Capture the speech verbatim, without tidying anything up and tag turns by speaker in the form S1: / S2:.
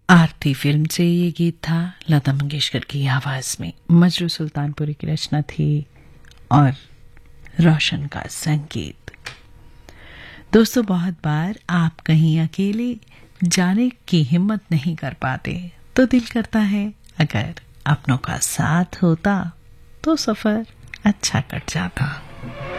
S1: आरती film से ये गीत था, लता मंगेशकर की आवाज में। मजरू सुल्तानपुरी की रचना थी और रोशन का संगीत। दोस्तों, बहुत बार आप कहीं अकेले जाने की हिम्मत नहीं कर पाते, तो दिल करता है अगर अपनों का साथ होता तो सफर अच्छा कट जाता।